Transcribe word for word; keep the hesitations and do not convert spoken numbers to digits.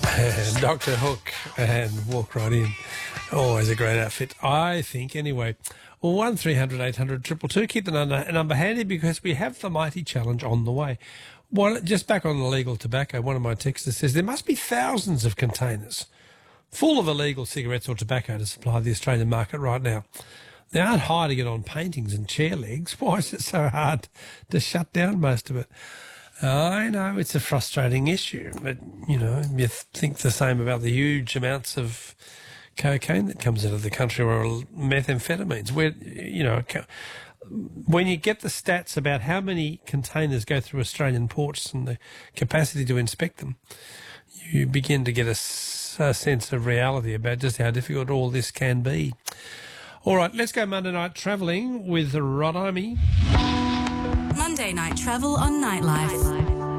Doctor Hook and Walk Right In. Always a great outfit, I think, anyway. Well, one three hundred eight hundred two two two. Keep the number, number handy because we have the mighty challenge on the way. Well, just back on illegal tobacco, one of my texters says there must be thousands of containers full of illegal cigarettes or tobacco to supply the Australian market right now. They aren't hiding it on paintings and chair legs. Why is it so hard to shut down most of it? I know it's a frustrating issue, but, you know, you think the same about the huge amounts of cocaine that comes into the country or methamphetamines. Where, you know, when you get the stats about how many containers go through Australian ports and the capacity to inspect them, you begin to get a, a sense of reality about just how difficult all this can be. All right, let's go Monday night travelling with Rod Imey. Monday night travel on Nightlife.